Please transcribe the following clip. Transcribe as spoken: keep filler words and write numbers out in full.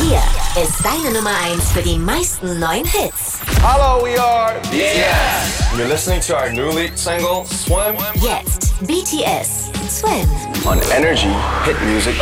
Hier ist deine Nummer eins für die meisten neuen Hits. Hello, we are B T S. You're listening to our new lead single, Swim. Jetzt B T S, Swim. On Energy Hit Music